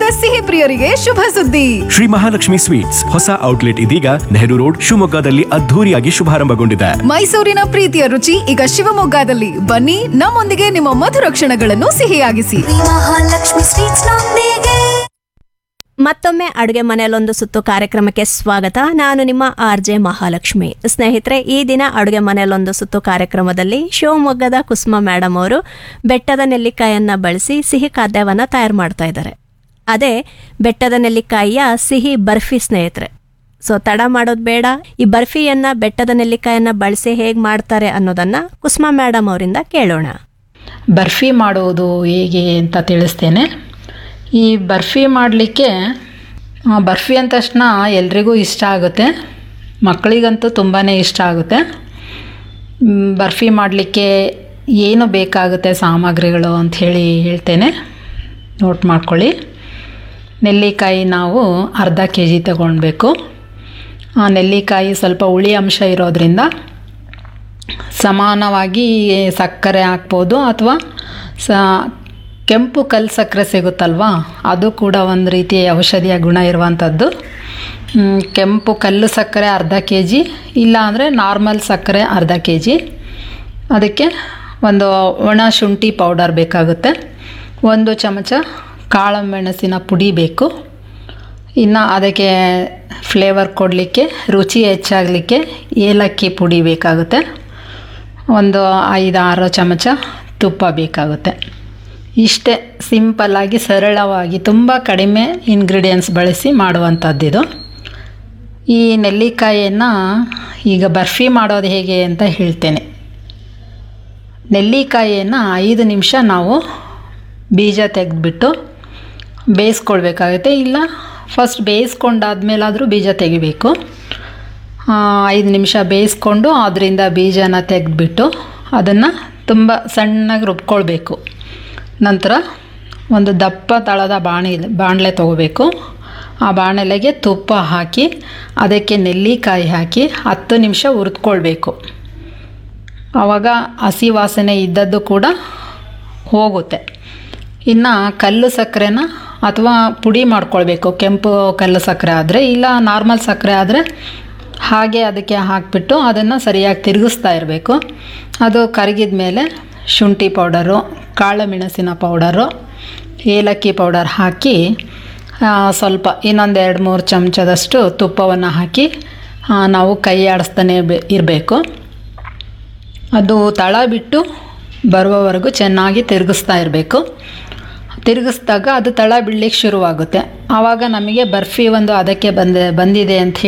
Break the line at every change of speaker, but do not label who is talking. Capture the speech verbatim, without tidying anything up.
ಶಿವಮೊಗ್ಗದ ಸಿಹಿ ಪ್ರಿಯರಿಗೆ ಶುಭ ಸುದ್ದಿ.
ಶ್ರೀ ಮಹಾಲಕ್ಷ್ಮಿ ಸ್ವೀಟ್ಸ್ ಹೊಸ ಔಟ್ಲೆಟ್ ಇದೀಗ ನೆಹರು ರೋಡ್ ಶಿವಮೊಗ್ಗದಲ್ಲಿ ಅದ್ಧೂರಿಯಾಗಿ ಶುಭಾರಂಭಗೊಂಡಿದೆ.
ಮೈಸೂರಿನ ಪ್ರೀತಿಯ ರುಚಿ ಈಗ ಶಿವಮೊಗ್ಗದಲ್ಲಿ. ಬನ್ನಿ, ನಮ್ಮೊಂದಿಗೆ ನಿಮ್ಮ ಮಧುರ ಕ್ಷಣಗಳನ್ನು ಸಿಹಿಯಾಗಿಸಿ.
ಮಹಾಲಕ್ಷ್ಮಿ ಸ್ವೀಟ್ಸ್ ನೊಂದಿಗೆ.
ಮತ್ತೊಮ್ಮೆ ಅಡುಗೆ ಮನೆಯಲ್ಲೊಂದು ಸುತ್ತು ಕಾರ್ಯಕ್ರಮಕ್ಕೆ ಸ್ವಾಗತ. ನಾನು ನಿಮ್ಮ ಆರ್ ಜೆ ಮಹಾಲಕ್ಷ್ಮಿ. ಸ್ನೇಹಿತರೆ, ಈ ದಿನ ಅಡುಗೆ ಮನೆಯಲ್ಲೊಂದು ಸುತ್ತು ಕಾರ್ಯಕ್ರಮದಲ್ಲಿ ಶಿವಮೊಗ್ಗದ ಕುಸುಮ ಮೇಡಮ್ ಅವರು ಬೆಟ್ಟದ ನೆಲ್ಲಿಕಾಯನ್ನು ಬಳಸಿ ಸಿಹಿ ಖಾದ್ಯವನ್ನು ತಯಾರು ಮಾಡ್ತಾ ಇದ್ದಾರೆ. ಅದೇ ಬೆಟ್ಟದ ನೆಲ್ಲಿಕಾಯಿಯ ಸಿಹಿ ಬರ್ಫಿ ಸ್ನೇಹಿತರೆ. ಸೊ ತಡ ಮಾಡೋದು ಬೇಡ, ಈ ಬರ್ಫಿಯನ್ನು ಬೆಟ್ಟದ ನೆಲ್ಲಿಕಾಯನ್ನು ಬಳಸಿ ಹೇಗೆ ಮಾಡ್ತಾರೆ ಅನ್ನೋದನ್ನು ಕುಸುಮ ಮೇಡಮ್ ಅವರಿಂದ ಕೇಳೋಣ.
ಬರ್ಫಿ ಮಾಡುವುದು ಹೇಗೆ ಅಂತ ತಿಳಿಸ್ತೇನೆ. ಈ ಬರ್ಫಿ ಮಾಡಲಿಕ್ಕೆ ಬರ್ಫಿ ಅಂದ ತಕ್ಷಣ ಎಲ್ರಿಗೂ ಇಷ್ಟ ಆಗುತ್ತೆ, ಮಕ್ಕಳಿಗಂತೂ ತುಂಬಾ ಇಷ್ಟ ಆಗುತ್ತೆ. ಬರ್ಫಿ ಮಾಡಲಿಕ್ಕೆ ಏನು ಬೇಕಾಗುತ್ತೆ ಸಾಮಗ್ರಿಗಳು ಅಂಥೇಳಿ ಹೇಳ್ತೇನೆ, ನೋಟ್ ಮಾಡ್ಕೊಳ್ಳಿ. ನೆಲ್ಲಿಕಾಯಿ ನಾವು ಅರ್ಧ ಕೆ ಜಿ ತಗೊಳ್ಬೇಕು. ಆ ನೆಲ್ಲಿಕಾಯಿ ಸ್ವಲ್ಪ ಹುಳಿ ಅಂಶ ಇರೋದ್ರಿಂದ ಸಮಾನವಾಗಿ ಸಕ್ಕರೆ ಹಾಕ್ಬೋದು, ಅಥವಾ ಸ ಕೆಂಪು ಕಲ್ಲು ಸಕ್ಕರೆ ಸಿಗುತ್ತಲ್ವ, ಅದು ಕೂಡ ಒಂದು ರೀತಿಯ ಔಷಧಿಯ ಗುಣ ಇರುವಂಥದ್ದು. ಕೆಂಪು ಕಲ್ಲು ಸಕ್ಕರೆ ಅರ್ಧ ಕೆ ಜಿ, ಇಲ್ಲ ಅಂದರೆ ನಾರ್ಮಲ್ ಸಕ್ಕರೆ ಅರ್ಧ ಕೆ ಜಿ. ಅದಕ್ಕೆ ಒಂದು ಒಣ ಶುಂಠಿ ಪೌಡರ್ ಬೇಕಾಗುತ್ತೆ, ಒಂದು ಚಮಚ ಕಾಳು ಮೆಣಸಿನ ಪುಡಿ ಬೇಕು. ಇನ್ನು ಅದಕ್ಕೆ ಫ್ಲೇವರ್ ಕೊಡಲಿಕ್ಕೆ, ರುಚಿ ಹೆಚ್ಚಾಗಲಿಕ್ಕೆ ಏಲಕ್ಕಿ ಪುಡಿ ಬೇಕಾಗುತ್ತೆ. ಒಂದು ಐದು ಆರು ಚಮಚ ತುಪ್ಪ ಬೇಕಾಗುತ್ತೆ. ಇಷ್ಟೇ ಸಿಂಪಲ್ಲಾಗಿ ಸರಳವಾಗಿ ತುಂಬ ಕಡಿಮೆ ಇಂಗ್ರೀಡಿಯೆಂಟ್ಸ್ ಬಳಸಿ ಮಾಡುವಂಥದ್ದಿದು. ಈ ನೆಲ್ಲಿಕಾಯಿಯನ್ನು ಈಗ ಬರ್ಫಿ ಮಾಡೋದು ಹೇಗೆ ಅಂತ ಹೇಳ್ತೇನೆ. ನೆಲ್ಲಿಕಾಯಿಯನ್ನು ಐದು ನಿಮಿಷ ನಾವು ಬೀಜ ತೆಗೆದುಬಿಟ್ಟು ಬೇಯಿಸ್ಕೊಳ್ಬೇಕಾಗುತ್ತೆ, ಇಲ್ಲ ಫಸ್ಟ್ ಬೇಯಿಸ್ಕೊಂಡಾದ್ಮೇಲಾದರೂ ಬೀಜ ತೆಗಿಬೇಕು. ಐದು ನಿಮಿಷ ಬೇಯಿಸ್ಕೊಂಡು ಅದರಿಂದ ಬೀಜನ ತೆಗೆದುಬಿಟ್ಟು ಅದನ್ನು ತುಂಬ ಸಣ್ಣಗೆ ರುಬ್ಕೊಳ್ಬೇಕು. ನಂತರ ಒಂದು ದಪ್ಪ ತಳದ ಬಾಣಿ ಬಾಣಲೆ ತೊಗೋಬೇಕು. ಆ ಬಾಣಲೆಗೆ ತುಪ್ಪ ಹಾಕಿ ಅದಕ್ಕೆ ನೆಲ್ಲಿಕಾಯಿ ಹಾಕಿ ಹತ್ತು ನಿಮಿಷ ಹುರಿದ್ಕೊಳ್ಬೇಕು. ಆವಾಗ ಹಸಿ ವಾಸನೆ ಇದ್ದದ್ದು ಕೂಡ ಹೋಗುತ್ತೆ. ಇನ್ನು ಕಲ್ಲು ಸಕ್ಕರೆನ ಅಥವಾ ಪುಡಿ ಮಾಡ್ಕೊಳ್ಬೇಕು, ಕೆಂಪು ಕಲ್ಲು ಸಕ್ಕರೆ ಆದರೆ, ಇಲ್ಲ ನಾರ್ಮಲ್ ಸಕ್ಕರೆ ಆದರೆ ಹಾಗೆ ಅದಕ್ಕೆ ಹಾಕಿಬಿಟ್ಟು ಅದನ್ನು ಸರಿಯಾಗಿ ತಿರುಗಿಸ್ತಾ ಇರಬೇಕು. ಅದು ಕರಗಿದ ಮೇಲೆ ಶುಂಠಿ ಪೌಡರು, ಕಾಳು ಮೆಣಸಿನ ಪೌಡರು, ಏಲಕ್ಕಿ ಪೌಡರ್ ಹಾಕಿ ಸ್ವಲ್ಪ ಇನ್ನೊಂದು ಎರಡು ಮೂರು ಚಮಚದಷ್ಟು ತುಪ್ಪವನ್ನು ಹಾಕಿ ನಾವು ಕೈ ಆಡಿಸ್ತಾನೆ ಇರಬೇಕು. ಅದು ತಳ ಬಿಟ್ಟು ಬರುವವರೆಗೂ ಚೆನ್ನಾಗಿ ತಿರುಗಿಸ್ತಾ ಇರಬೇಕು. ತಿರುಗಿಸ್ದಾಗ ಅದು ತಳ ಬೀಳಲಿಕ್ಕೆ ಶುರುವಾಗುತ್ತೆ. ಆವಾಗ ನಮಗೆ ಬರ್ಫಿ ಒಂದು ಅದಕ್ಕೆ ಬಂದ ಬಂದಿದೆ ಅಂತ